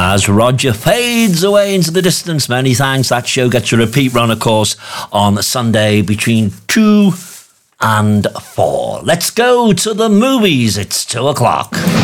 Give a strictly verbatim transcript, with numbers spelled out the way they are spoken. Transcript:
as Roger fades away into the distance. Many thanks. That show gets a repeat run, of course, on Sunday between two and four. Let's go to the movies. It's two o'clock.